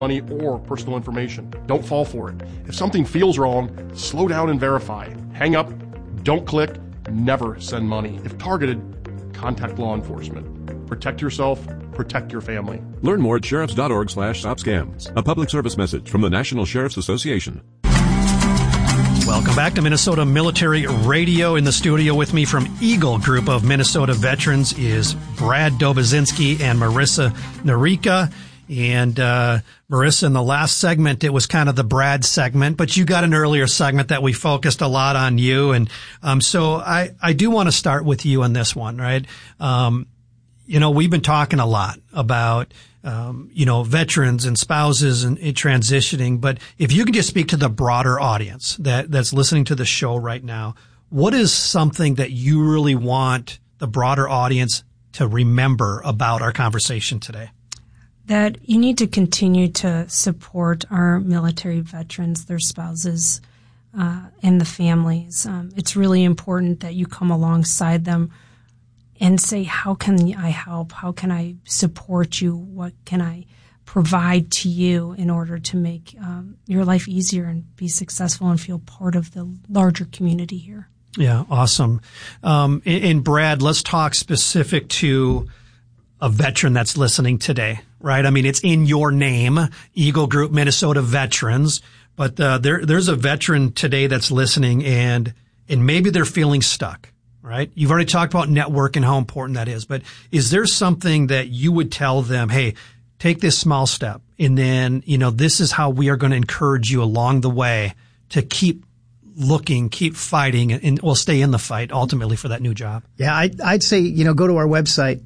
money or personal information. Don't fall for it. If something feels wrong, slow down and verify. Hang up, don't click, never send money. If targeted, contact law enforcement. Protect yourself, protect your family. Learn more at sheriffs.org/stopscams. A public service message from the National Sheriff's Association. Welcome back to Minnesota Military Radio. In the studio with me from Eagle Group of Minnesota Veterans is Brad Dobozinski and Marissa Narica. And Marissa, in the last segment, it was kind of the Brad segment, but you got an earlier segment that we focused a lot on you. And so I do want to start with you on this one, right? We've been talking a lot about veterans and spouses and transitioning, but if you can just speak to the broader audience that's listening to the show right now, what is something that you really want the broader audience to remember about our conversation today? That you need to continue to support our military veterans, their spouses, and the families. It's really important that you come alongside them and say, how can I help? How can I support you? What can I provide to you in order to make your life easier and be successful and feel part of the larger community here? Yeah, awesome. And Brad, let's talk specific to a veteran that's listening today, right? I mean, it's in your name, Eagle Group Minnesota Veterans, but there's a veteran today that's listening and maybe they're feeling stuck, right? You've already talked about network and how important that is, but is there something that you would tell them, hey, take this small step and then, this is how we are going to encourage you along the way to keep looking, keep fighting, and we'll stay in the fight ultimately for that new job? Yeah, I'd say, go to our website,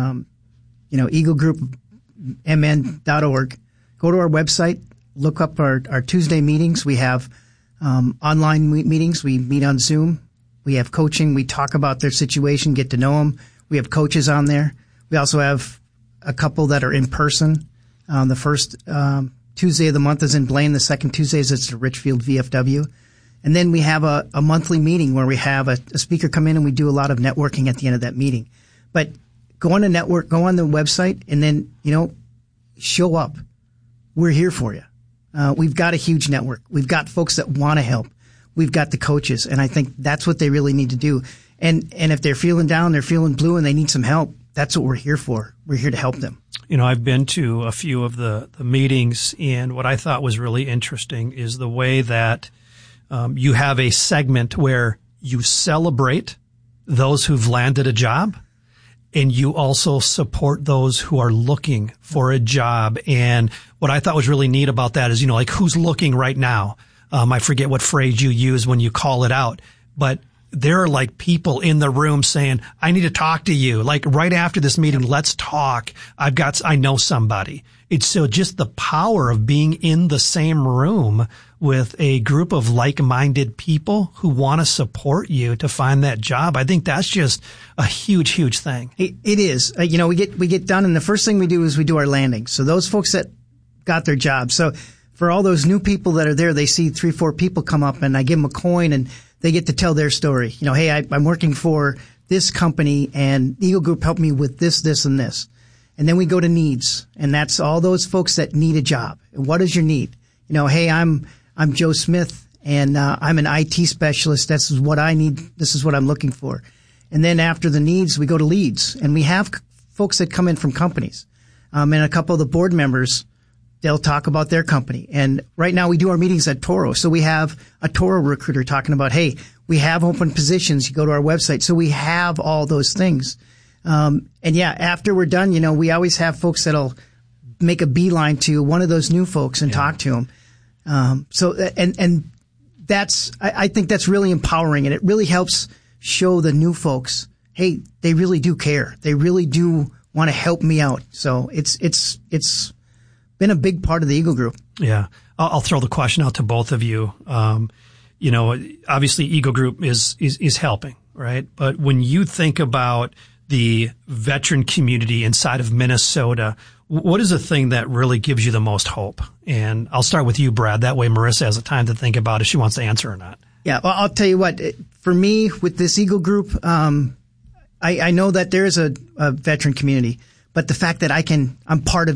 eaglegroupmn.org. Go to our website, look up our Tuesday meetings. We have online meetings. We meet on Zoom. We have coaching. We talk about their situation, get to know them. We have coaches on there. We also have a couple that are in person. The first Tuesday of the month is in Blaine. The second Tuesday is at Richfield VFW. And then we have a monthly meeting where we have a speaker come in and we do a lot of networking at the end of that meeting. But go on the network, go on the website, and then, show up. We're here for you. We've got a huge network. We've got folks that want to help. We've got the coaches, and I think that's what they really need to do. And if they're feeling down, they're feeling blue, and they need some help, that's what we're here for. We're here to help them. I've been to a few of the meetings, and what I thought was really interesting is the way that you have a segment where you celebrate those who've landed a job, and you also support those who are looking for a job. And what I thought was really neat about that is, who's looking right now? I forget what phrase you use when you call it out, but there are like people in the room saying, I need to talk to you. Like right after this meeting, let's talk. I know somebody. It's so just the power of being in the same room with a group of like-minded people who want to support you to find that job. I think that's just a huge, huge thing. It is. We get done, and the first thing we do is we do our landing. So those folks that got their job. So for all those new people that are there, they see 3-4 people come up, and I give them a coin, and they get to tell their story. Hey, I'm working for this company, and Eagle Group helped me with this, this, and this. And then we go to needs, and that's all those folks that need a job. And what is your need? Hey, I'm Joe Smith, and I'm an IT specialist. This is what I need. This is what I'm looking for. And then after the needs, we go to leads, and we have folks that come in from companies. And a couple of the board members, they'll talk about their company. And right now we do our meetings at Toro. So we have a Toro recruiter talking about, hey, we have open positions. You go to our website. So we have all those things. After we're done, we always have folks that'll make a beeline to one of those new folks and talk to them. I think that's really empowering, and it really helps show the new folks, hey, they really do care. They really do want to help me out. So it's been a big part of the Eagle Group. Yeah. I'll throw the question out to both of you. Obviously Eagle Group is helping, right? But when you think about the veteran community inside of Minnesota, what is the thing that really gives you the most hope? And I'll start with you, Brad. That way Marissa has the time to think about if she wants to answer or not. Yeah, well, I'll tell you what, for me with this Eagle Group, I know that there is a veteran community, but the fact that I'm part of it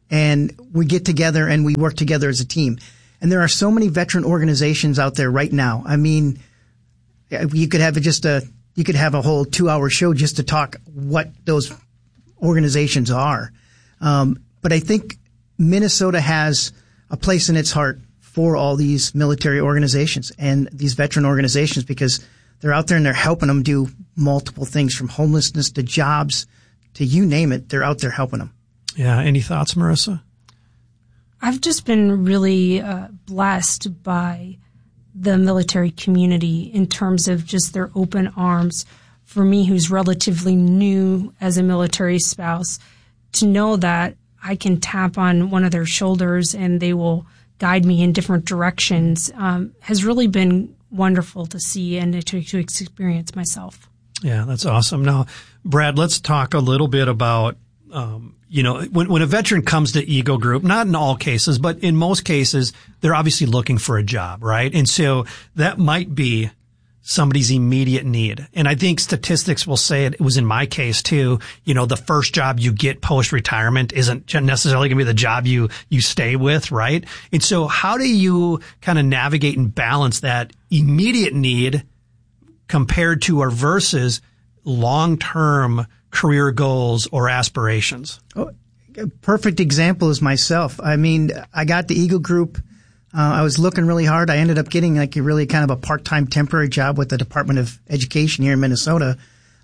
and we get together and we work together as a team. And there are so many veteran organizations out there right now. I mean, you could have a whole 2-hour show just to talk what those organizations are. But I think Minnesota has a place in its heart for all these military organizations and these veteran organizations, because they're out there and they're helping them do multiple things, from homelessness to jobs to you name it. They're out there helping them. Yeah. Any thoughts, Marissa? I've just been really blessed by the military community in terms of just their open arms. For me, who's relatively new as a military spouse, to know that I can tap on one of their shoulders and they will guide me in different directions has really been wonderful to see and to experience myself. Yeah, that's awesome. Now, Brad, let's talk a little bit about when a veteran comes to Eagle Group, not in all cases, but in most cases, they're obviously looking for a job, right? And so that might be somebody's immediate need. And I think statistics will say it was in my case too. The first job you get post-retirement isn't necessarily going to be the job you stay with, right? And so how do you kind of navigate and balance that immediate need compared to or versus long-term career goals or aspirations? Oh, a perfect example is myself. I mean, I got the Eagle Group. I was looking really hard. I ended up getting like a really kind of a part-time temporary job with the Department of Education here in Minnesota.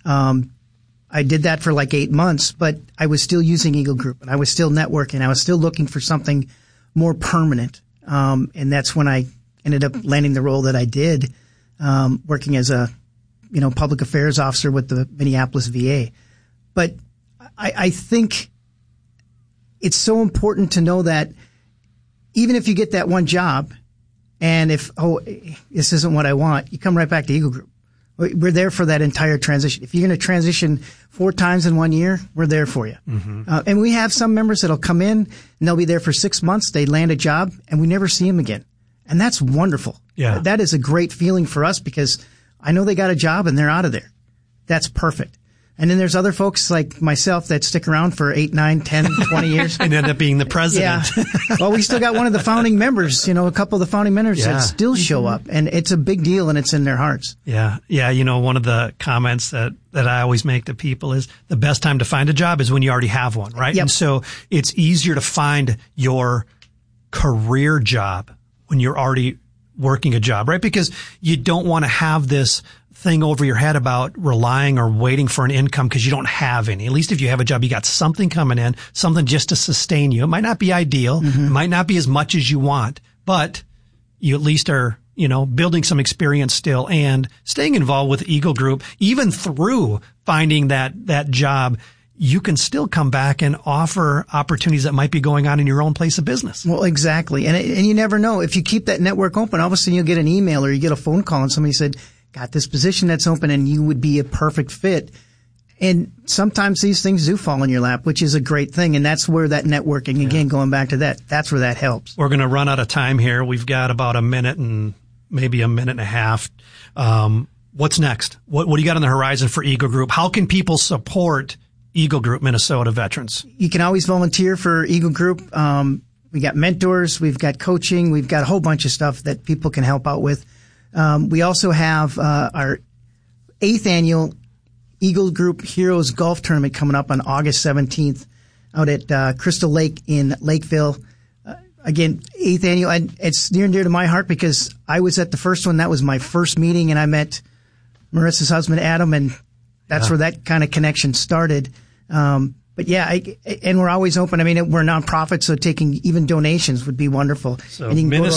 I did that for like 8 months, but I was still using Eagle Group and I was still networking. I was still looking for something more permanent. And that's when I ended up landing the role that I did, working as a, public affairs officer with the Minneapolis VA. But I think it's so important to know that even if you get that one job and if, this isn't what I want, you come right back to Eagle Group. We're there for that entire transition. If you're going to transition 4 times in 1 year, we're there for you. Mm-hmm. And we have some members that'll come in and they'll be there for 6 months. They land a job and we never see them again. And that's wonderful. Yeah. That is a great feeling for us because I know they got a job and they're out of there. That's perfect. And then there's other folks like myself that stick around for 8, 9, 10, 20 years. And end up being the president. Yeah. Well, we still got one of the founding members, a couple of the founding members that still show up. And it's a big deal and it's in their hearts. Yeah. Yeah. One of the comments that I always make to people is the best time to find a job is when you already have one, right? Yep. And so it's easier to find your career job when you're already working a job, right? Because you don't want to have this thing over your head about relying or waiting for an income because you don't have any. At least if you have a job, you got something coming in, something just to sustain you. It might not be ideal. Mm-hmm. It might not be as much as you want, but you at least are, building some experience still and staying involved with Eagle Group. Even through finding that job, you can still come back and offer opportunities that might be going on in your own place of business. Well, exactly. And you never know. If you keep that network open, all of a sudden you'll get an email or you get a phone call and somebody said, got this position that's open and you would be a perfect fit. And sometimes these things do fall in your lap, which is a great thing. And that's where that networking, again, going back to that's where that helps. We're going to run out of time here. We've got about a minute and maybe a minute and a half. What's next? What do you got on the horizon for Eagle Group? How can people support Eagle Group Minnesota veterans? You can always volunteer for Eagle Group. We got mentors, we've got coaching, we've got a whole bunch of stuff that people can help out with. We also have our 8th annual Eagle Group Heroes Golf Tournament coming up on August 17th out at Crystal Lake in Lakeville. Again, 8th annual, and it's near and dear to my heart because I was at the first one. That was my first meeting, and I met Marissa's husband, Adam, and that's where that kind of connection started. But yeah, and we're always open. I mean, we're a nonprofit, so taking even donations would be wonderful. So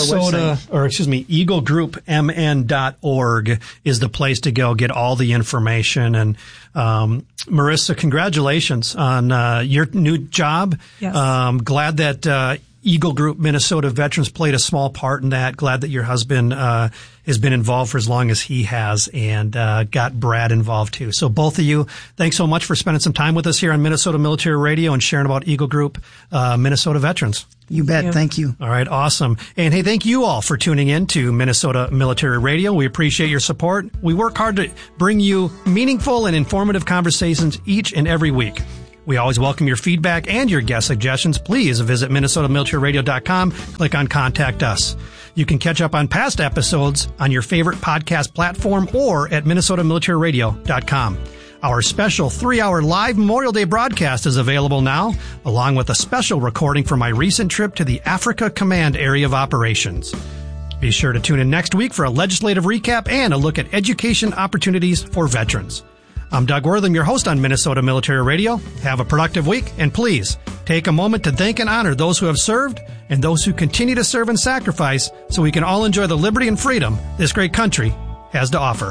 EagleGroupMN.org is the place to go get all the information. And Marissa, congratulations on your new job. Yes. Glad that Eagle Group Minnesota Veterans played a small part in that. Glad that your husband has been involved for as long as he has and got Brad involved too. So both of you, thanks so much for spending some time with us here on Minnesota Military Radio and sharing about Eagle Group Minnesota Veterans. You bet. Thank you. All right. Awesome. And hey, thank you all for tuning in to Minnesota Military Radio. We appreciate your support. We work hard to bring you meaningful and informative conversations each and every week. We always welcome your feedback and your guest suggestions. Please visit MinnesotaMilitaryRadio.com, click on Contact Us. You can catch up on past episodes on your favorite podcast platform or at MinnesotaMilitaryRadio.com. Our special 3-hour live Memorial Day broadcast is available now, along with a special recording from my recent trip to the Africa Command Area of Operations. Be sure to tune in next week for a legislative recap and a look at education opportunities for veterans. I'm Doug Wortham, your host on Minnesota Military Radio. Have a productive week, and please take a moment to thank and honor those who have served and those who continue to serve and sacrifice so we can all enjoy the liberty and freedom this great country has to offer.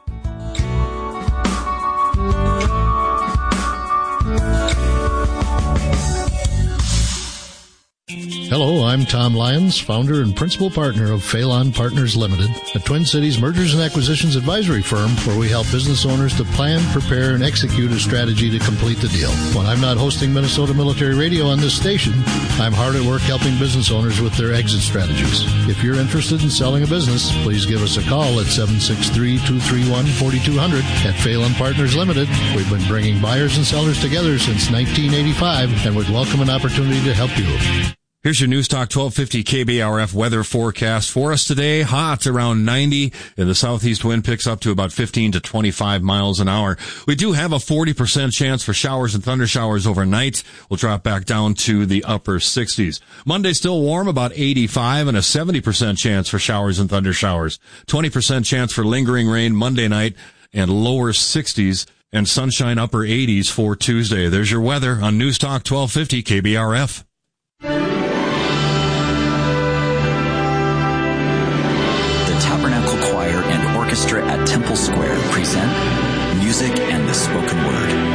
Hello, I'm Tom Lyons, founder and principal partner of Phelan Partners Limited, a Twin Cities mergers and acquisitions advisory firm where we help business owners to plan, prepare, and execute a strategy to complete the deal. When I'm not hosting Minnesota Military Radio on this station, I'm hard at work helping business owners with their exit strategies. If you're interested in selling a business, please give us a call at 763-231-4200 at Phelan Partners Limited. We've been bringing buyers and sellers together since 1985 and would welcome an opportunity to help you. Here's your News Talk 1250 KBRF weather forecast for us today. Hot around 90, and the southeast wind picks up to about 15 to 25 miles an hour. We do have a 40% chance for showers and thunder showers overnight. We'll drop back down to the upper 60s. Monday still warm, about 85, and a 70% chance for showers and thunder showers. 20% chance for lingering rain Monday night and lower 60s and sunshine upper 80s for Tuesday. There's your weather on News Talk 1250 KBRF. Tabernacle Choir and Orchestra at Temple Square present Music and the Spoken Word.